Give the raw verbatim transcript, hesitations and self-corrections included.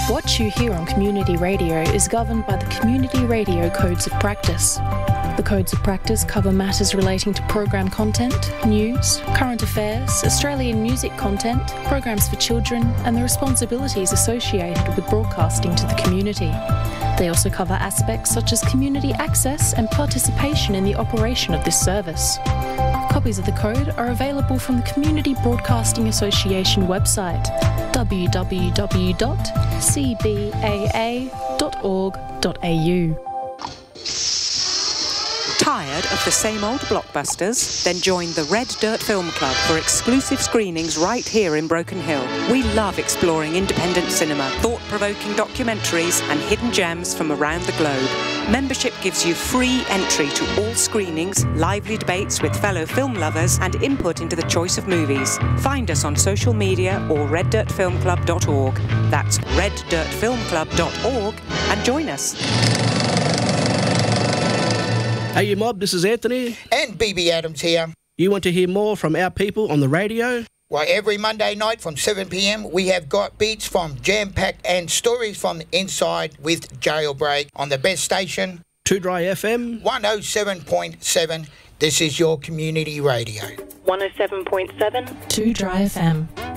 What you hear on community radio is governed by the Community Radio Codes of Practice. The Codes of Practice cover matters relating to program content, news, current affairs, Australian music content, programs for children, and the responsibilities associated with broadcasting to the community. They also cover aspects such as community access and participation in the operation of this service. Copies of the code are available from the Community Broadcasting Association website, w w w dot c b a a dot org dot a u. Tired of the same old blockbusters? Then join the Red Dirt Film Club for exclusive screenings right here in Broken Hill. We love exploring independent cinema, thought-provoking documentaries and hidden gems from around the globe. Membership gives you free entry to all screenings, lively debates with fellow film lovers and input into the choice of movies. Find us on social media or red dirt film club dot org. That's red dirt film club dot org and join us. Hey you mob, this is Anthony. And B B Adams here. You want to hear more from our people on the radio? Why, every Monday night from seven p m we have got beats from Jam Pack and stories from the inside with Jailbreak on the best station, Two Dry F M, one oh seven point seven. This is your community radio. one oh seven point seven, Two Dry F M.